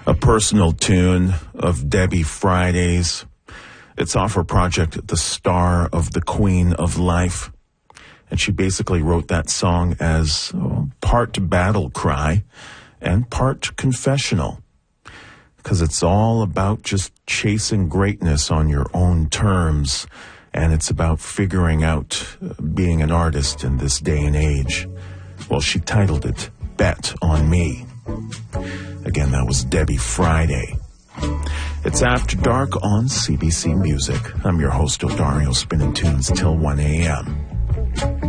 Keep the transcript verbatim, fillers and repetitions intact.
A personal tune of Debbie Fridays. It's off her project, The Star of the Queen of Life. And she basically wrote that song as oh, part battle cry and part confessional. Because it's all about just chasing greatness on your own terms. And it's about figuring out uh, being an artist in this day and age. Well, she titled it, Bet on Me. Again, that was Debbie Friday. It's After Dark on C B C Music. I'm your host, Odario, spinning tunes till one a.m.